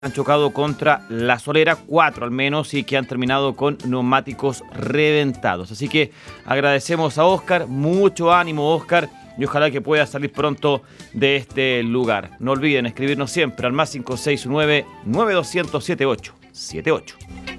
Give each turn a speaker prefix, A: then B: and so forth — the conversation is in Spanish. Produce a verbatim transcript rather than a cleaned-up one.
A: han chocado contra la solera, cuatro al menos, y que han terminado con neumáticos reventados. Así que agradecemos a Óscar, mucho ánimo Óscar, y ojalá que pueda salir pronto de este lugar. No olviden escribirnos siempre al más cinco seis nueve, nueve dos cero cero, siete ocho siete ocho.